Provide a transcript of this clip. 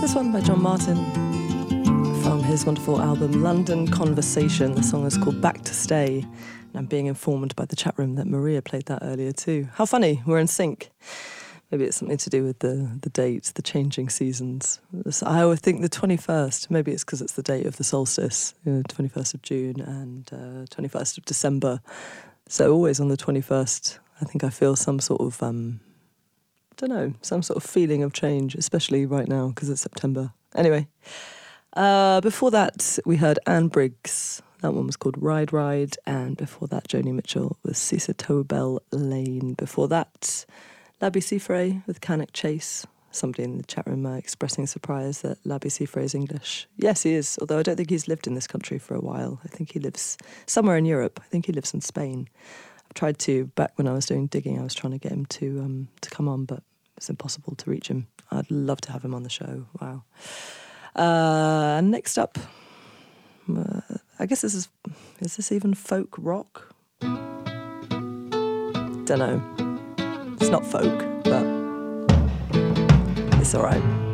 this one by John Martin from his wonderful album London Conversation. The song is called Back to Stay. And I'm being informed by the chat room that Maria played that earlier too. How funny, we're in sync. Maybe it's something to do with the dates, the changing seasons. I would think the 21st, maybe it's because it's the date of the solstice, 21st of June and 21st of December. So always on the 21st, I think I feel some sort of, some sort of feeling of change, especially right now because it's September. Anyway, before that, we heard Anne Briggs. That one was called Ride Ride. And before that, Joni Mitchell with Cisa Tobel Lane. Before that, Labi Siffre with Cannock Chase. Somebody in the chat room expressing surprise that Labi Siffre is English. Yes, he is, although I don't think he's lived in this country for a while. I think he lives somewhere in Europe. I think he lives in Spain. I've tried to, back when I was doing digging, I was trying to get him to come on, but it's impossible to reach him. I'd love to have him on the show. Wow. Next up, I guess is this even folk rock? Don't know. It's not folk, but it's all right.